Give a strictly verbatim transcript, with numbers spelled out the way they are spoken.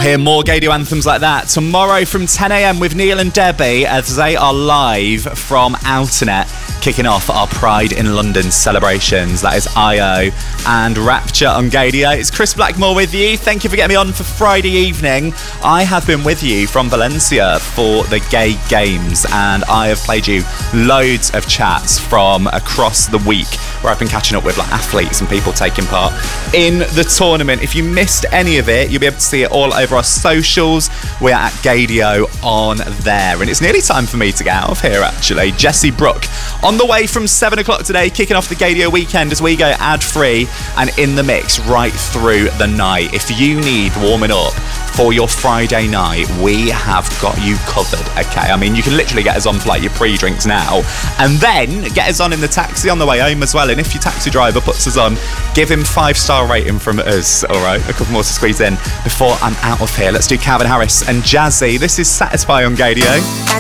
hear more Gaydio anthems like that tomorrow from ten a.m. with Neil and Debbie as they are live from Outernet, kicking off our Pride in London celebrations. That is I O and Rapture on Gaydio. It's Chris Blackmore with you. Thank you for getting me on for Friday evening. I have been with you from Valencia for the Gay Games, and I have played you loads of chats from across the week where I've been catching up with like athletes and people taking part in the tournament. If you missed any of it, you'll be able to see it all over our socials. We are at Gaydio on there, and it's nearly time for me to get out of here actually. Jessie Brooke on the way from seven o'clock today, kicking off the Gaydio weekend as we go ad-free and in the mix right through the night. If you need warming up for your Friday night, we have got you covered, okay? I mean, you can literally get us on for like your pre-drinks now and then get us on in the taxi on the way home as well. And if your taxi driver puts us on, give him five-star rating from us, all right? A couple more to squeeze in before I'm out of here. Let's do Calvin Harris and Jazzy. This is Satisfy on Gaydio.